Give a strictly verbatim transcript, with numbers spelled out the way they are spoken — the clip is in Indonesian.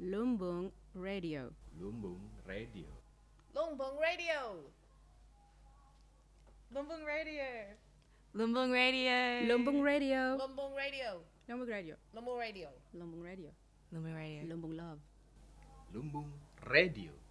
Lumbung Radio. Lumbung Radio. Lumbung Radio. Lumbung Radio. Lumbung Radio. Lumbung Radio. Lumbung Radio. Lumbung Radio. Lumbung Radio. Lumbung Radio. Lumbung Radio. Lumbung Love. Lumbung Radio.